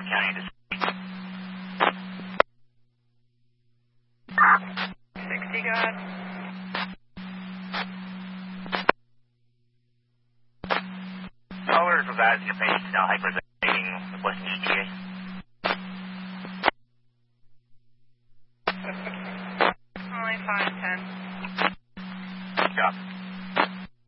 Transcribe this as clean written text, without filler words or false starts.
County to 60, go ahead. Color provides your patient now hyperventilating West ETA. Only 510. Copy.